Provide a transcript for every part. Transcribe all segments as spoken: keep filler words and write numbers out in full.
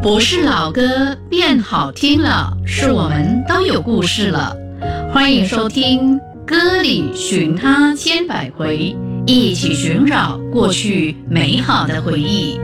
不是老歌变好听了，是我们都有故事了。欢迎收听《歌里寻他千百回》，一起寻找过去美好的回忆。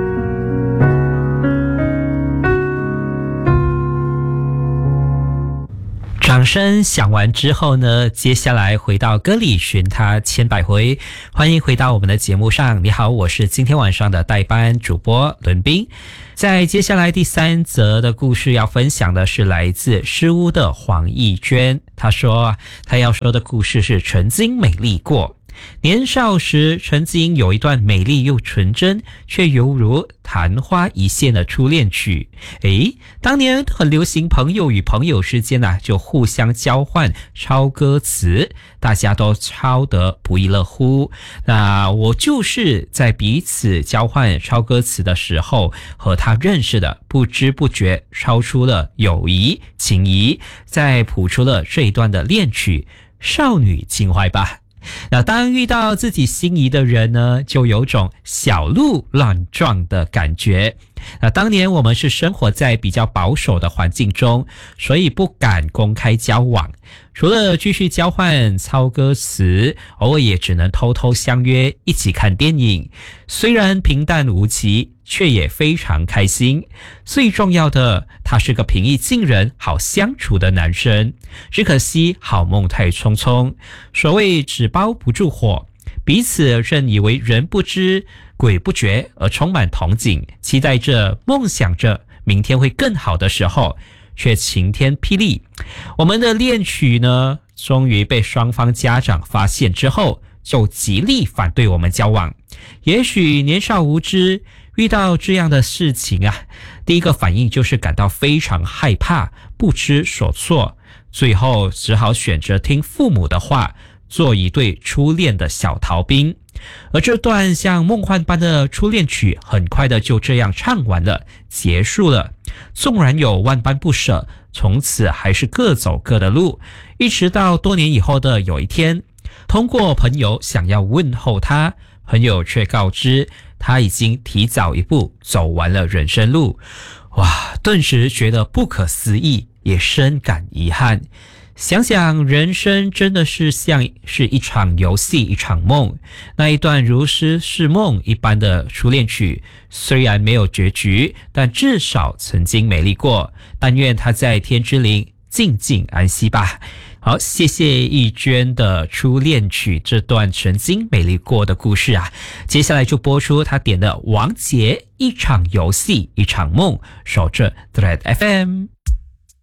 掌声响完之后呢，接下来回到歌里寻他千百回，欢迎回到我们的节目上。你好，我是今天晚上的代班主播伦彬。在接下来第三则的故事要分享的是来自诗屋的黄义娟，她说她要说的故事是曾经美丽过。年少时曾经有一段美丽又纯真却犹如昙花一现的初恋曲。诶，当年很流行朋友与朋友之间啊，就互相交换抄歌词，大家都抄得不亦乐乎。那我就是在彼此交换抄歌词的时候和他认识的，不知不觉抄出了友谊情谊，再谱出了这一段的恋曲，少女情怀吧。那当遇到自己心仪的人呢，就有种小鹿乱撞的感觉。那当年我们是生活在比较保守的环境中，所以不敢公开交往，除了继续交换抄歌词，偶尔也只能偷偷相约一起看电影。虽然平淡无奇，却也非常开心。最重要的，他是个平易近人、好相处的男生。只可惜好梦太匆匆，所谓纸包不住火，彼此正以为人不知鬼不觉而充满憧憬，期待着梦想着明天会更好的时候，却晴天霹雳。我们的恋曲呢，终于被双方家长发现之后，就极力反对我们交往。也许年少无知，遇到这样的事情啊，第一个反应就是感到非常害怕，不知所措，最后只好选择听父母的话，做一对初恋的小逃兵。而这段像梦幻般的初恋曲很快的就这样唱完了，结束了。纵然有万般不舍，从此还是各走各的路。一直到多年以后的有一天，通过朋友想要问候他，朋友却告知他已经提早一步走完了人生路。哇，顿时觉得不可思议，也深感遗憾。想想人生真的是像是一场游戏，一场梦。那一段如诗似梦一般的初恋曲，虽然没有结局，但至少曾经美丽过。但愿他在天之灵静静安息吧。好，谢谢义娟的初恋曲这段曾经美丽过的故事啊。接下来就播出他点的王杰一场游戏一场梦，守着 Thread F M。